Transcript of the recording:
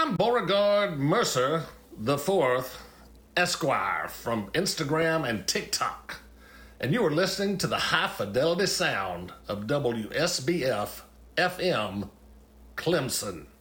I'm Beauregard Mercer the Fourth, Esquire from Instagram and TikTok, and you are listening to the high fidelity sound of WSBF FM Clemson.